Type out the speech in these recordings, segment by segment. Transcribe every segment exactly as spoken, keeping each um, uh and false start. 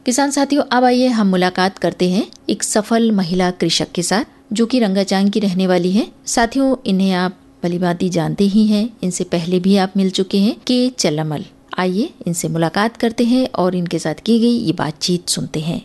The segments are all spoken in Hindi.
किसान साथियों, अब आइए हम मुलाकात करते हैं एक सफल महिला कृषक के साथ जो कि रंगाचांग की रहने वाली है। साथियों, इन्हें आप भलीभांति जानते ही हैं, इनसे पहले भी आप मिल चुके हैं, के चल्लामल। आइए इनसे मुलाकात करते हैं और इनके साथ की गई ये बातचीत सुनते हैं।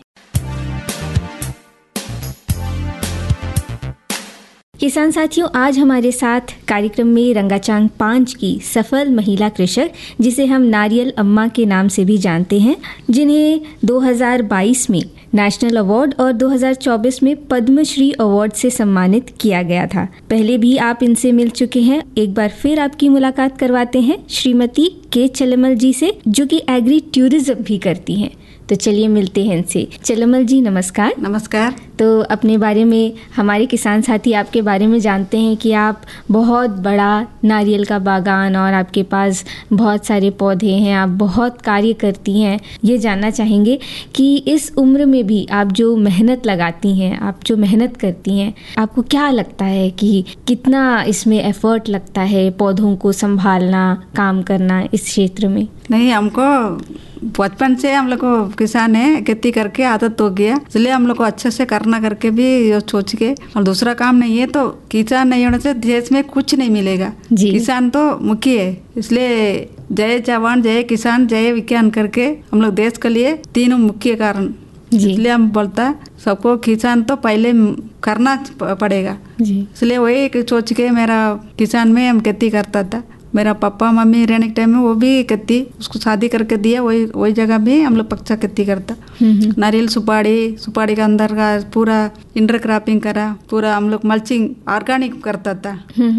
किसान साथियों, आज हमारे साथ कार्यक्रम में रंगाचांग पाँच की सफल महिला कृषक, जिसे हम नारियल अम्मा के नाम से भी जानते हैं, जिन्हें दो हज़ार बाईस में नेशनल अवार्ड और दो हज़ार चौबीस में पद्मश्री अवार्ड से सम्मानित किया गया था। पहले भी आप इनसे मिल चुके हैं, एक बार फिर आपकी मुलाकात करवाते हैं श्रीमती के चल्लामल जी से, जो कि एग्री टूरिज्म भी करती हैं। तो चलिए मिलते हैं इनसे। चल्लामल जी नमस्कार। नमस्कार। तो अपने बारे में, हमारे किसान साथी आपके बारे में जानते हैं कि आप बहुत बड़ा नारियल का बागान और आपके पास बहुत सारे पौधे हैं, आप बहुत कार्य करती हैं। ये जानना चाहेंगे कि इस उम्र में भी आप जो मेहनत लगाती हैं, आप जो मेहनत करती हैं, आपको क्या लगता है कि कितना इसमें एफर्ट लगता है पौधों को संभालना, काम करना इस क्षेत्र में? नहीं, हमको बचपन से हम लोग को किसान है, खेती करके आदत हो गया, इसलिए हम लोग को अच्छे से करना करके भी सोच के, और दूसरा काम नहीं है तो किसान नहीं होने से देश में कुछ नहीं मिलेगा। किसान तो मुख्य है, इसलिए जय जवान जय किसान जय विज्ञान करके हम लोग देश के लिए तीनों मुख्य कारण, इसलिए हम बोलता सबको किसान तो पहले करना पड़ेगा। इसलिए वही सोच के मेरा किसान में हम खेती करता था। मेरा पापा मम्मी रहने के टाइम में वो भी खेती, उसको शादी करके दिया, वही वही जगह भी हम लोग पक्का खेती करता। नारियल सुपारी सुपारी का अंदर का पूरा इंटर क्रॉपिंग करा, पूरा हम लोग मल्चिंग ऑर्गेनिक करता था,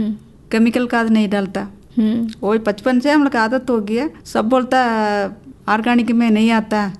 केमिकल खाद नहीं डालता। वही बचपन से हम लोग आदत हो गया। सब बोलता ऑर्गेनिक में नहीं आता,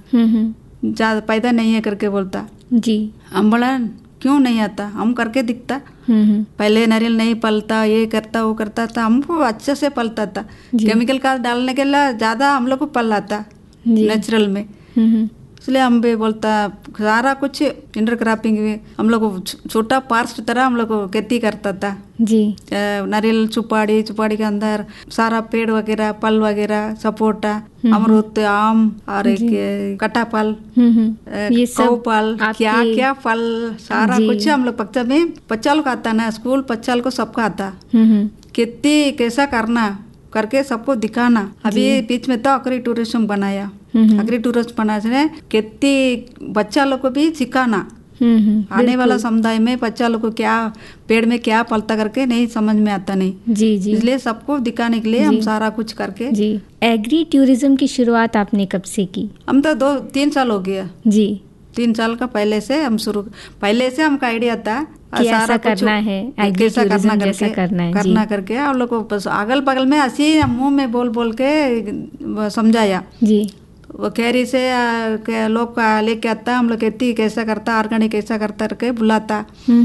ज्यादा पैदा नहीं है करके बोलता जी। हम बोला क्यों नहीं आता, हम करके दिखता। पहले नारियल नहीं पलता, ये करता वो करता था, हमको अच्छे से पलता था। केमिकल खाद डालने के लिए ज्यादा हम लोग को पल आता नेचुरल में, इसलिए हम भी बोलता सारा कुछ इंटर क्रॉपिंग में हम लोग छोटा पार्स की तरह हम लोग खेती करता था जी। नारियल सुपारी सुपारी के अंदर सारा पेड़ वगैरह, पल वगैरह, सपोटा, अमरूद, आम और एक कटा फल, ये सब फल, क्या क्या फल, सारा कुछ हम लोग पक्का में बच्चा लोग आता ना, स्कूल बच्चा को सबका आता। खेती कैसा करना करके सबको दिखाना। अभी बीच में तो एग्री टूरिज्म बनाया, एग्री टूरिज्म बनाने खेती बच्चा लोग को भी सिखाना। आने वाला समुदाय में बच्चा लोग को क्या पेड़ में क्या पलता करके नहीं समझ में आता नहीं जी जी, इसलिए सबको दिखाने के लिए हम सारा कुछ करके जी। एग्री टूरिज्म की शुरुआत आपने कब से की? हम तो दो तीन साल हो गया जी। तीन साल का पहले से हम शुरू, पहले से हमका आइडिया था सारा करना है, कैसा करना करके करना है करना करके हम लोग को बस अगल बगल में ऐसे मुंह में बोल बोल के समझाया जी। वो कैरी से लोग लेके आता, हम लोग खेती कैसा करता, ऑर्गेनिक कैसा करता करके बुलाता।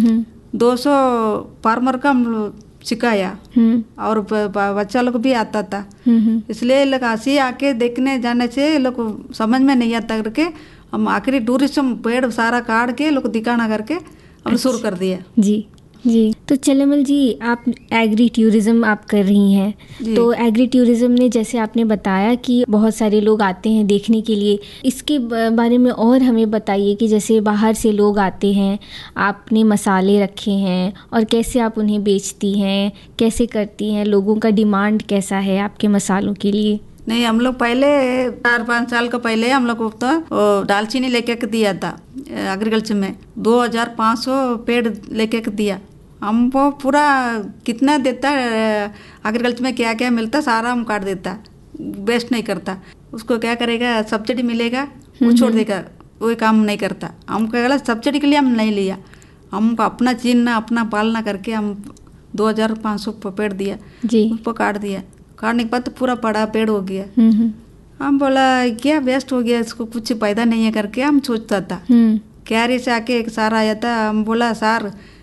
दो सौ फार्मर का हम लोग सिखाया और बच्चा लोग भी आता था, इसलिए लोग ऐसे आके देखने जाने से लोग समझ में नहीं आता करके हम आखिरी टूरिज्म पेड़ सारा काट के लोग दिखाना करके हम शुरू कर दिया जी जी। तो चल्लामल जी, आप एग्री टूरिज्म आप कर रही हैं, तो एग्री टूरिज्म ने जैसे आपने बताया कि बहुत सारे लोग आते हैं देखने के लिए, इसके बारे में और हमें बताइए कि जैसे बाहर से लोग आते हैं, आपने मसाले रखे हैं और कैसे आप उन्हें बेचती हैं, कैसे करती हैं, लोगों का डिमांड कैसा है आपके मसालों के लिए? नहीं, हम लोग पहले चार पाँच साल का पहले हम लोग को तो दालचीनी लेके दिया था एग्रीकल्चर में, दो हजार पाँच सौ पेड़ लेके दिया। हमको पूरा कितना देता एग्रीकल्चर में क्या क्या मिलता सारा हम काट देता, वेस्ट नहीं करता। उसको क्या करेगा, सब्सिडी मिलेगा वो छोड़ देगा, वो काम नहीं करता। हम क्या सब्सिडी के लिए हम नहीं लिया, हमको अपना चीनना अपना पालना करके हम दो हजार पाँच सौ पेड़ दिया जी। उसको काट दिया, काटने के बाद तो पूरा बड़ा पेड़ हो गया। हम बोला क्या वेस्ट हो गया, इसको कुछ पैदा नहीं है करके हम सोचता था। कैरी से आके एक सार आया था, हम बोला सार